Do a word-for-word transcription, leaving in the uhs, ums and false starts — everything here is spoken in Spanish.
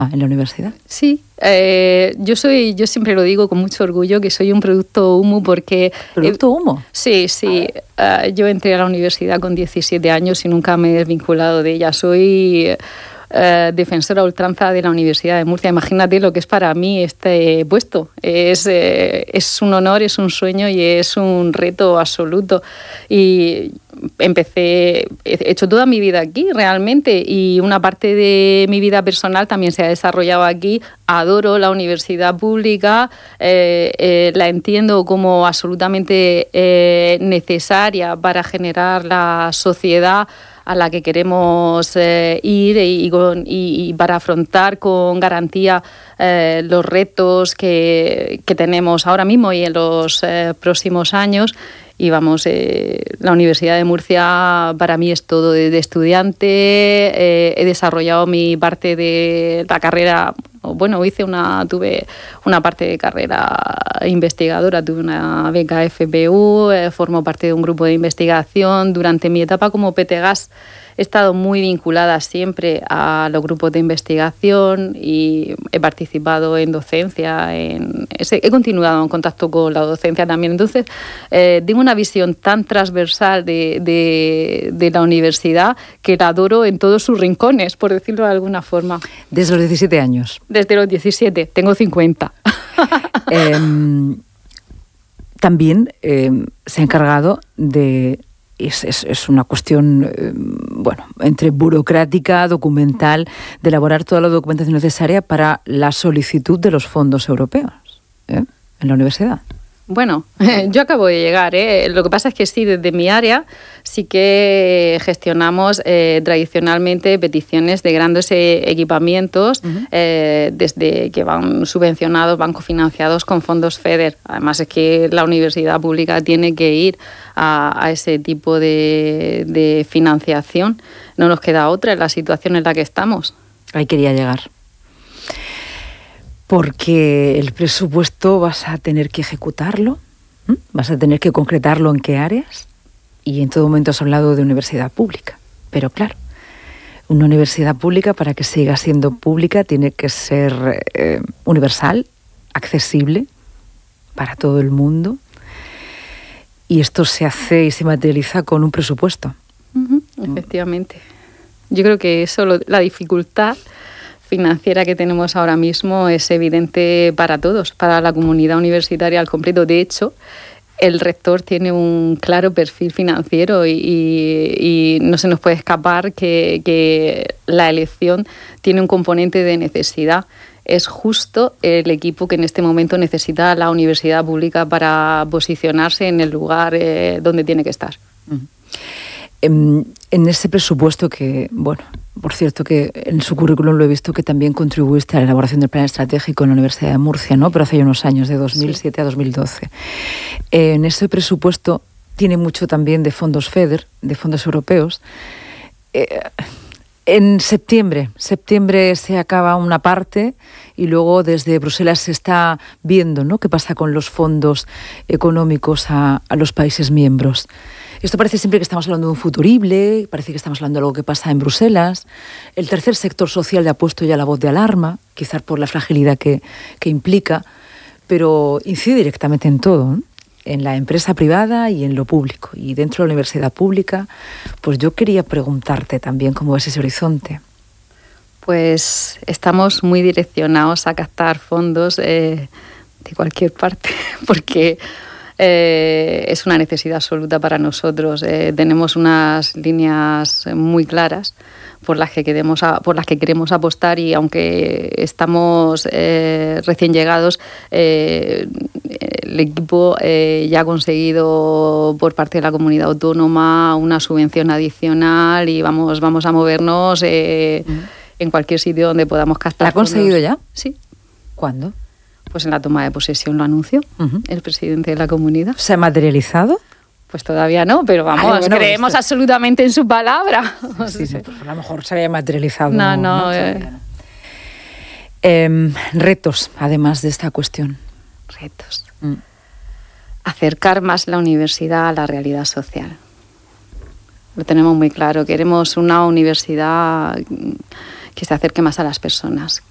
en la universidad. Sí, eh, yo soy, yo siempre lo digo con mucho orgullo que soy un producto humo porque... ¿Producto humo? Eh, sí, sí. Uh, yo entré a la universidad con diecisiete años y nunca me he desvinculado de ella. Soy... Uh, defensora a ultranza de la Universidad de Murcia. Imagínate lo que es para mí este puesto. Es, eh, es un honor, es un sueño y es un reto absoluto. Y empecé, he hecho toda mi vida aquí realmente y una parte de mi vida personal también se ha desarrollado aquí. Adoro la universidad pública, eh, eh, la entiendo como absolutamente eh, necesaria para generar la sociedad a la que queremos eh, ir y, y, y para afrontar con garantía eh, los retos que, que tenemos ahora mismo y en los eh, próximos años. Y vamos, eh, la Universidad de Murcia para mí es todo de, de estudiante. Eh, he desarrollado mi parte de la carrera, bueno, hice una, tuve una parte de carrera investigadora, tuve una beca F P U, eh, formo parte de un grupo de investigación. Durante mi etapa como P T Gas he estado muy vinculada siempre a los grupos de investigación y he participado en docencia, en, he continuado en contacto con la docencia también. Entonces, eh, tengo una visión tan transversal de, de, de la universidad que la adoro en todos sus rincones, por decirlo de alguna forma. ¿Desde los diecisiete años? Desde los diecisiete, tengo cincuenta. eh, también eh, se ha encargado de... Es, es, es una cuestión, eh, bueno, entre burocrática, documental, de elaborar toda la documentación necesaria para la solicitud de los fondos europeos, ¿eh? En la universidad. Bueno, yo acabo de llegar, ¿eh? Lo que pasa es que sí, desde mi área sí que gestionamos eh, tradicionalmente peticiones de grandes eh, equipamientos, uh-huh. eh, desde que van subvencionados, van cofinanciados con fondos FEDER. Además es que la universidad pública tiene que ir a, a ese tipo de, de financiación. No nos queda otra en la situación en la que estamos. Ahí quería llegar. Porque el presupuesto vas a tener que ejecutarlo, ¿eh? Vas a tener que concretarlo en qué áreas, y en todo momento has hablado de universidad pública. Pero claro, una universidad pública, para que siga siendo pública, tiene que ser eh, universal, accesible para todo el mundo, y esto se hace y se materializa con un presupuesto. Uh-huh, efectivamente. Yo creo que eso, lo, la dificultad financiera que tenemos ahora mismo es evidente para todos, para la comunidad universitaria al completo. De hecho, el rector tiene un claro perfil financiero y, y, y no se nos puede escapar que, que la elección tiene un componente de necesidad. Es justo el equipo que en este momento necesita la universidad pública para posicionarse en el lugar eh, donde tiene que estar. Uh-huh. En, en ese presupuesto que, bueno, por cierto que en su currículum lo he visto que también contribuiste a la elaboración del plan estratégico en la Universidad de Murcia, ¿no? Pero hace ya unos años, de dos mil siete sí. a dos mil doce. Eh, en ese presupuesto tiene mucho también de fondos FEDER, de fondos europeos. Eh, en septiembre, septiembre se acaba una parte y luego desde Bruselas se está viendo, ¿no?, qué pasa con los fondos económicos a, a los países miembros. Esto parece siempre que estamos hablando de un futurible, parece que estamos hablando de algo que pasa en Bruselas. El tercer sector social ya ha puesto ya la voz de alarma, quizás por la fragilidad que, que implica, pero incide directamente en todo, ¿no?, en la empresa privada y en lo público. Y dentro de la universidad pública, pues yo quería preguntarte también cómo ves ese horizonte. Pues estamos muy direccionados a captar fondos eh, de cualquier parte, porque eh, es una necesidad absoluta para nosotros. Eh, tenemos unas líneas muy claras por las que queremos, por las que queremos apostar, y aunque estamos eh, recién llegados, eh, el equipo eh, ya ha conseguido por parte de la comunidad autónoma una subvención adicional y vamos, vamos a movernos eh, uh-huh. en cualquier sitio donde podamos captar. ¿La ha conseguido ya? Sí. ¿Cuándo? Pues en la toma de posesión lo anunció uh-huh. el presidente de la comunidad. ¿Se ha materializado? Pues todavía no, pero vamos, Ay, bueno, creemos esto... absolutamente en su palabra. Sí, sí, pues a lo mejor se había materializado. No, no. no, eh... no. Eh, retos, además de esta cuestión. Retos. Mm. Acercar más la universidad a la realidad social. Lo tenemos muy claro. Queremos una universidad que se acerque más a las personas,